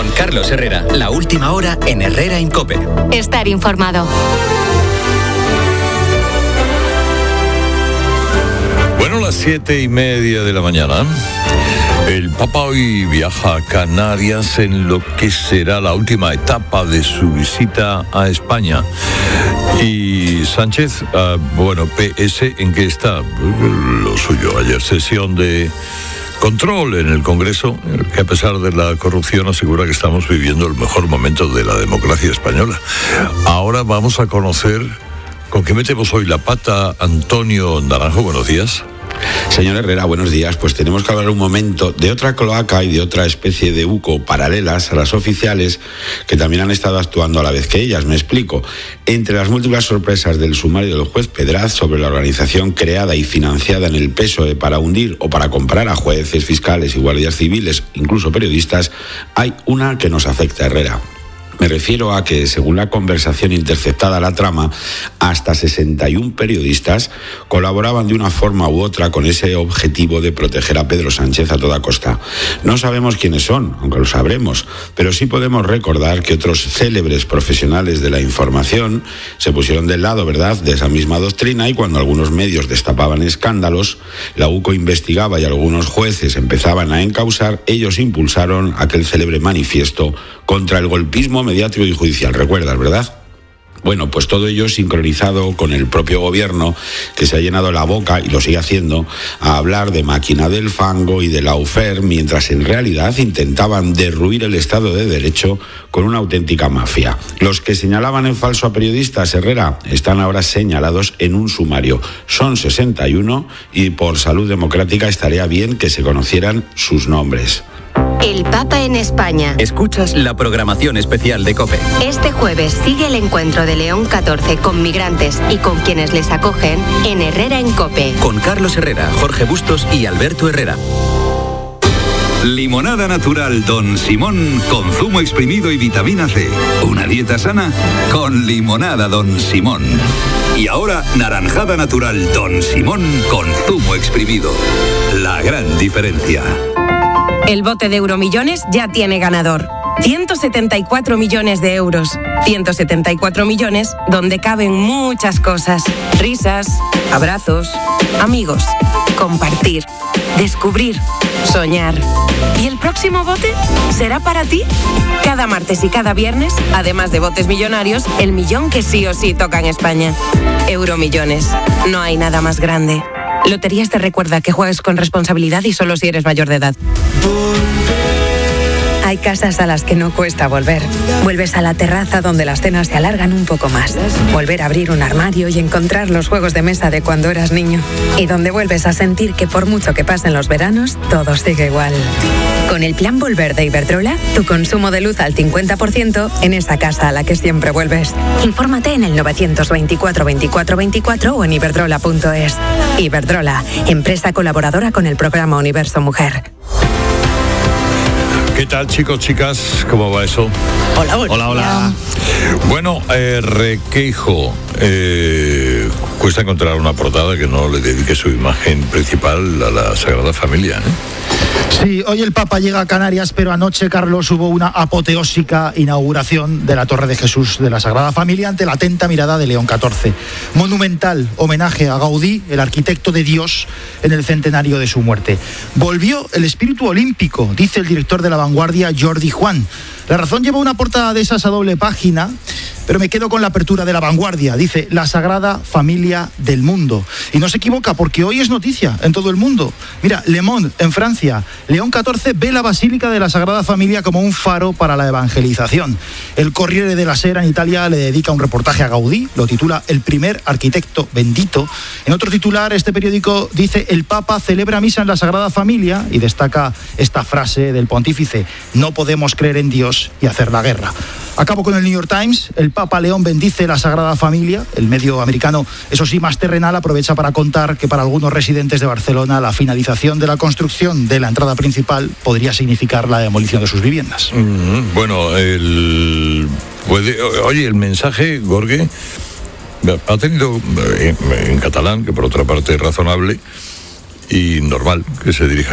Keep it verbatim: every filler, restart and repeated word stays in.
Con Carlos Herrera, la última hora en Herrera en COPE. Estar informado. Bueno, las siete y media de la mañana. El Papa hoy viaja a Canarias en lo que será la última etapa de su visita a España. Y Sánchez, uh, bueno, P S, ¿en qué está? Lo suyo. Ayer sesión de control en el Congreso, que a pesar de la corrupción asegura que estamos viviendo el mejor momento de la democracia española. Ahora vamos a conocer con qué metemos hoy la pata. Antonio Naranjo, buenos días. Señor Herrera, buenos días. Pues tenemos que hablar un momento de otra cloaca y de otra especie de U C O paralelas a las oficiales que también han estado actuando a la vez que ellas. Me explico. Entre las múltiples sorpresas del sumario del juez Pedraz sobre la organización creada y financiada en el P S O E para hundir o para comprar a jueces, fiscales y guardias civiles, incluso periodistas, hay una que nos afecta, Herrera. Me refiero a que, según la conversación interceptada a la trama, hasta sesenta y uno periodistas colaboraban de una forma u otra con ese objetivo de proteger a Pedro Sánchez a toda costa. No sabemos quiénes son, aunque lo sabremos, pero sí podemos recordar que otros célebres profesionales de la información se pusieron del lado, ¿verdad?, de esa misma doctrina, y cuando algunos medios destapaban escándalos, la U C O investigaba y algunos jueces empezaban a encausar, ellos impulsaron aquel célebre manifiesto contra el golpismo mediático y judicial. ¿Recuerdas, verdad? Bueno, pues todo ello sincronizado con el propio gobierno, que se ha llenado la boca, y lo sigue haciendo, a hablar de máquina del fango y de lawfare, mientras en realidad intentaban derruir el Estado de Derecho con una auténtica mafia. Los que señalaban en falso a periodistas, Herrera, están ahora señalados en un sumario. Son sesenta y uno y por salud democrática estaría bien que se conocieran sus nombres. El Papa en España. Escuchas la programación especial de COPE. Este jueves sigue el encuentro de León catorce con migrantes y con quienes les acogen en Herrera en COPE. Con Carlos Herrera, Jorge Bustos y Alberto Herrera. Limonada natural Don Simón con zumo exprimido y vitamina C. Una dieta sana con limonada Don Simón. Y ahora naranjada natural Don Simón con zumo exprimido. La gran diferencia. El bote de Euromillones ya tiene ganador. ciento setenta y cuatro millones de euros. ciento setenta y cuatro millones donde caben muchas cosas. Risas, abrazos, amigos, compartir, descubrir, soñar. ¿Y el próximo bote será para ti? Cada martes y cada viernes, además de botes millonarios, el millón que sí o sí toca en España. Euromillones. No hay nada más grande. Loterías te recuerda que juegues con responsabilidad y solo si eres mayor de edad. Hay casas a las que no cuesta volver. Vuelves a la terraza donde las cenas se alargan un poco más. Volver a abrir un armario y encontrar los juegos de mesa de cuando eras niño. Y donde vuelves a sentir que por mucho que pasen los veranos, todo sigue igual. Con el plan Volver de Iberdrola, tu consumo de luz al cincuenta por ciento en esa casa a la que siempre vuelves. Infórmate en el novecientos veinticuatro veinticuatro veinticuatro o en iberdrola punto es. Iberdrola, empresa colaboradora con el programa Universo Mujer. ¿Qué tal, chicos, chicas? ¿Cómo va eso? Hola, hola. Hola, hola. Bueno, eh, Requeijo. Eh, cuesta encontrar una portada que no le dedique su imagen principal a la Sagrada Familia, ¿eh? Sí, hoy el Papa llega a Canarias, pero anoche, Carlos, hubo una apoteósica inauguración de la Torre de Jesús de la Sagrada Familia ante la atenta mirada de León catorce. Monumental homenaje a Gaudí, el arquitecto de Dios, en el centenario de su muerte. Volvió el espíritu olímpico, dice el director de La Vanguardia, Jordi Juan. La Razón lleva una portada de esas a doble página, pero me quedo con la apertura de La Vanguardia. Dice, la Sagrada Familia del mundo. Y no se equivoca, porque hoy es noticia en todo el mundo. Mira, Le Monde, en Francia, León catorce ve la Basílica de la Sagrada Familia como un faro para la evangelización. El Corriere della Sera en Italia le dedica un reportaje a Gaudí, lo titula El primer arquitecto bendito. En otro titular, este periódico dice, el Papa celebra misa en la Sagrada Familia, y destaca esta frase del pontífice, no podemos creer en Dios y hacer la guerra. Acabo con el New York Times. El Papa León bendice la Sagrada Familia. El medio americano, eso sí, más terrenal, aprovecha para contar que para algunos residentes de Barcelona la finalización de la construcción de la entrada principal podría significar la demolición de sus viviendas. Mm-hmm. Bueno, el... Puede... Oye, el mensaje, Gorge, ha tenido en, en catalán, que por otra parte es razonable y normal que se dirija